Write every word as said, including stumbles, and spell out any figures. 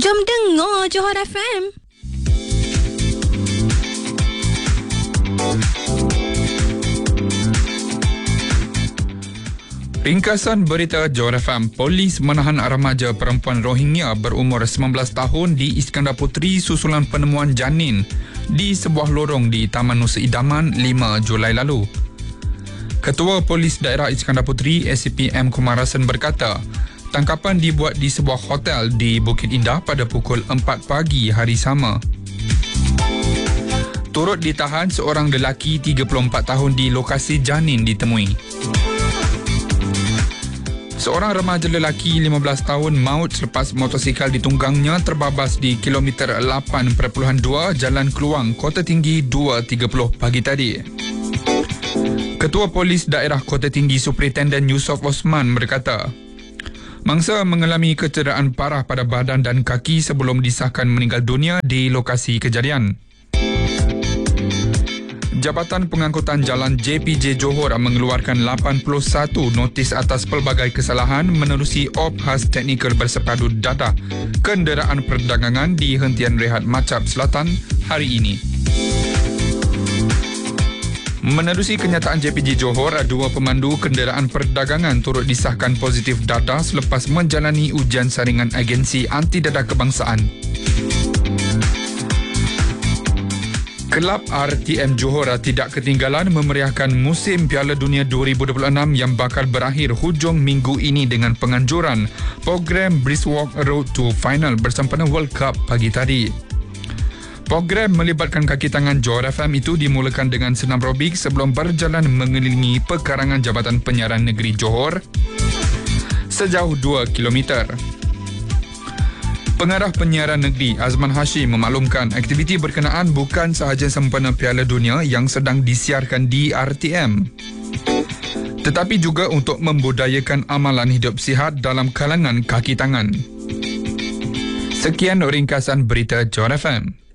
Jom dengar Johor F M. Ringkasan berita Johor F M. Polis menahan remaja perempuan Rohingya berumur sembilan belas tahun di Iskandar Puteri susulan penemuan janin di sebuah lorong di Taman Nusa Idaman lima Julai lalu. Ketua Polis Daerah Iskandar Puteri A C P M Kumarasan berkata, tangkapan dibuat di sebuah hotel di Bukit Indah pada pukul empat pagi hari sama. Turut ditahan seorang lelaki tiga puluh empat tahun di lokasi janin ditemui. Seorang remaja lelaki lima belas tahun maut selepas motosikal ditunggangnya terbabas di kilometer lapan perpuluhan dua Jalan Keluang, Kota Tinggi dua tiga puluh pagi tadi. Ketua Polis Daerah Kota Tinggi Superintenden Yusof Osman berkata, mangsa mengalami kecederaan parah pada badan dan kaki sebelum disahkan meninggal dunia di lokasi kejadian. Jabatan Pengangkutan Jalan J P J Johor mengeluarkan lapan puluh satu notis atas pelbagai kesalahan menerusi op khas teknikal bersepadu data kenderaan perdagangan di hentian rehat Macap Selatan hari ini. Menerusi kenyataan J P J Johor, dua pemandu kenderaan perdagangan turut disahkan positif data selepas menjalani ujian saringan agensi anti dada kebangsaan. Kelab R T M Johor tidak ketinggalan memeriahkan musim Piala Dunia dua ribu dua puluh enam yang bakal berakhir hujung minggu ini dengan penganjuran program Briskwalk Road to Final bersempena World Cup pagi tadi. Program melibatkan kaki tangan Johor F M itu dimulakan dengan senam aerobik sebelum berjalan mengelilingi pekarangan Jabatan Penyiaran Negeri Johor sejauh dua kilometer. Pengarah Penyiaran Negeri Azman Hashim memaklumkan aktiviti berkenaan bukan sahaja sempena Piala Dunia yang sedang disiarkan di R T M, tetapi juga untuk membudayakan amalan hidup sihat dalam kalangan kaki tangan. Sekian ringkasan berita Johor F M.